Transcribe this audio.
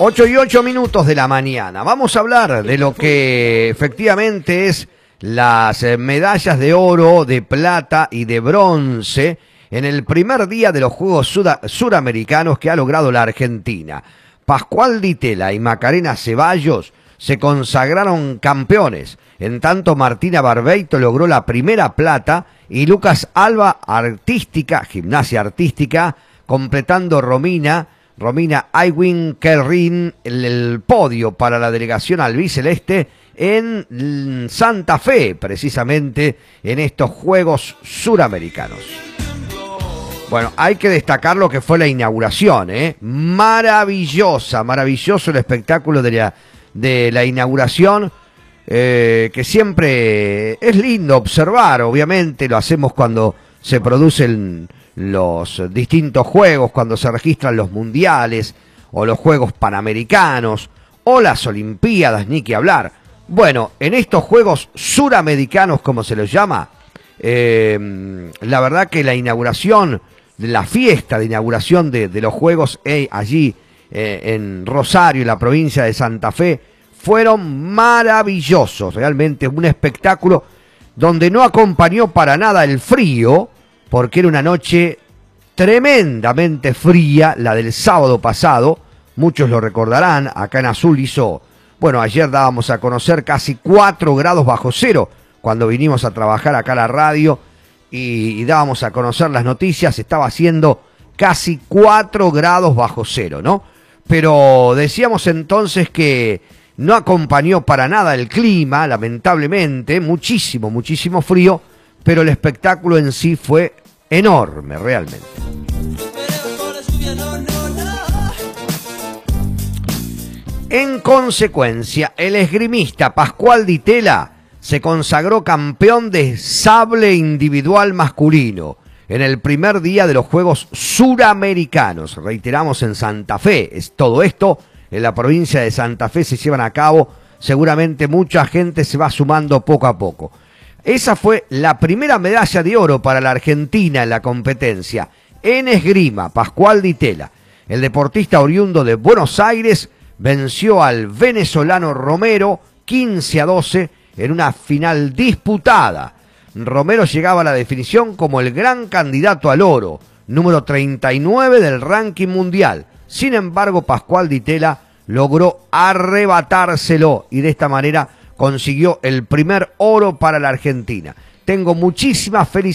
8:08 de la mañana. Vamos a hablar de lo que efectivamente es las medallas de oro, de plata y de bronce en el primer día de los Juegos Suramericanos que ha logrado la Argentina. Pascual Di Tella y Macarena Ceballos se consagraron campeones. En tanto, Martina Barbeito logró la primera plata y Lucas Alba, gimnasia artística, completando Romina Aywin Kerrin el podio para la delegación albiceleste en Santa Fe, precisamente en estos Juegos Suramericanos. Bueno, hay que destacar lo que fue la inauguración, maravilloso el espectáculo de la inauguración, que siempre es lindo observar. Obviamente lo hacemos cuando se producen los distintos juegos, cuando se registran los mundiales o los Juegos Panamericanos o las Olimpiadas, ni que hablar. Bueno, en estos Juegos Suramericanos, como se los llama, la verdad que la inauguración, la fiesta de inauguración de los Juegos allí en Rosario, en la provincia de Santa Fe, fueron maravillosos, realmente un espectáculo donde no acompañó para nada el frío, porque era una noche tremendamente fría, la del sábado pasado. Muchos lo recordarán, acá en Azul hizo, bueno, ayer dábamos a conocer casi 4 grados bajo cero, cuando vinimos a trabajar acá a la radio y dábamos a conocer las noticias, estaba haciendo casi 4 grados bajo cero, ¿no? Pero decíamos entonces que no acompañó para nada el clima, lamentablemente, muchísimo frío, pero el espectáculo en sí fue enorme, realmente. En consecuencia, el esgrimista Pascual Di Tella se consagró campeón de sable individual masculino en el primer día de los Juegos Suramericanos. Reiteramos, en Santa Fe. Es todo esto en la provincia de Santa Fe se llevan a cabo. Seguramente mucha gente se va sumando poco a poco. Esa fue la primera medalla de oro para la Argentina en la competencia. En esgrima, Pascual Di Tella, el deportista oriundo de Buenos Aires, venció al venezolano Romero 15-12 en una final disputada. Romero llegaba a la definición como el gran candidato al oro, número 39 del ranking mundial. Sin embargo, Pascual Di Tella logró arrebatárselo y de esta manera consiguió el primer oro para la Argentina. Tengo muchísimas felicidades.